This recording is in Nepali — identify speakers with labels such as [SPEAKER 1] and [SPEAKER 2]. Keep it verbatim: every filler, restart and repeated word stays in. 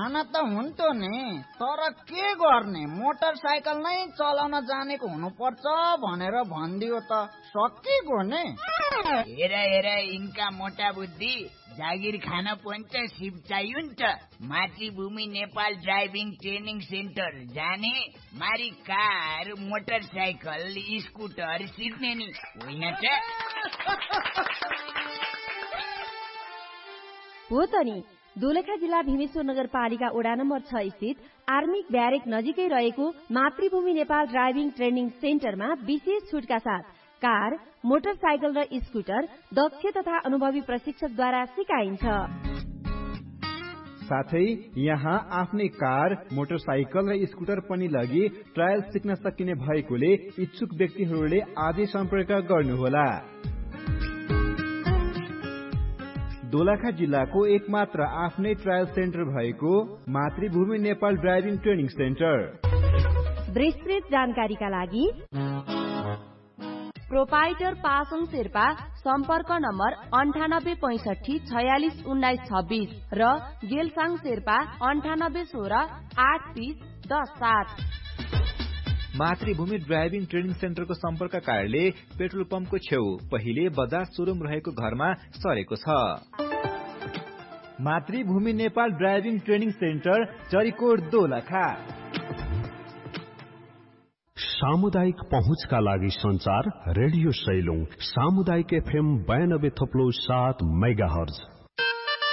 [SPEAKER 1] जान त हुन्थ्यो नि, तर के गर्ने, मोटरसाइकल नै चलाउन जानेको हुनुपर्छ भनेर भनिदियो त सकिगयो नि।
[SPEAKER 2] हेर हेर यिनका मोटा बुद्धि, जागिर खान पनि त सिप चाहियो नि त। मातृभूमि नेपाल ड्राइभिङ ट्रेनिङ सेन्टर जाने, मारी कार, मोटरसाइकल, स्कुटर सिक्ने नि होइन त।
[SPEAKER 3] हो त नि, दोलखा जिल्ला भीमेश्वर नगरपालिका वडा नम्बर छ स्थित आर्मी ब्यारेक नजिकै रहेको मातृभूमि नेपाल ड्राइभिङ ट्रेनिङ सेन्टरमा विशेष छुटका साथ कार, मोटरसाइकल र स्कुटर दक्ष तथा अनुभवी प्रशिक्षकद्वारा सिकाइन्छ।
[SPEAKER 4] साथै यहाँ आफ्नै कार, मोटरसाइकल र स्कुटर पनि लगी ट्रायल सिक्न सकिने भएकोले इच्छुक व्यक्तिहरूले आजै सम्पर्क गर्नुहोला। दोलखा जिल्लाको एकमात्र आफ्नै ट्रायल सेन्टर भएको मातृभूमि नेपाल ड्राइभिङ ट्रेनिङ सेन्टर।
[SPEAKER 3] विस्तृत जानकारीका लागि प्रोपाइटर पासङ शेर्पा, सम्पर्क नम्बर अन्ठानब्बे पैसठी छयालिस उन्नाइस छब्बिस र गेलसाङ शेर्पा अन्ठानब्बे सोह्र आठ तीस दस सात।
[SPEAKER 5] मातृभूमि ड्राइभिङ ट्रेनिङ सेन्टरको सम्पर्क कार्यालय पेट्रोल पम्पको छेउ पहिले बजाज सोरुम रहेको घरमा सरेको छ।
[SPEAKER 4] मातृभूमि Nepal driving training centre, Charikot, Dolakha.
[SPEAKER 6] सामुदायिक पहुँचका लागि संचार रेडियो सैलुङ, सामुदायिक एफएम बयानब्बे थप्लो सात मेगाहर्ज।